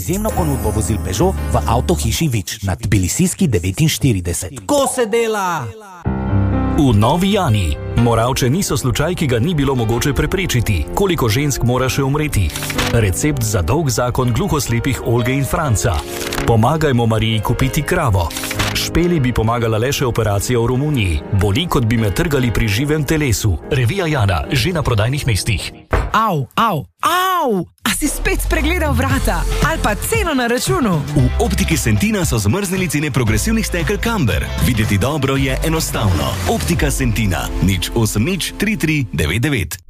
izjemno ponudbo vozil Peugeot v avtohiši Vič na Tbilisijski 49. Ko se dela? V Novi Jani. Moravče niso slučaj, ki ga ni bilo mogoče preprečiti. Koliko žensk mora še umreti? Recept za dolg zakon gluhoslepih Olge in Franca. Pomagajmo Mariji kupiti kravo. Špeli bi pomagala le še operacija v Romuniji. Boli, kot bi me trgali pri živem telesu. Revija Jana, že na prodajnih mestih. Au! A si spet spregledal vrata? Ali pa ceno na računu? V Optiki Sentina so zmrznili cene progresivnih stekel Camber. Videti dobro je enostavno. Optika Sentina. 0800 33 99.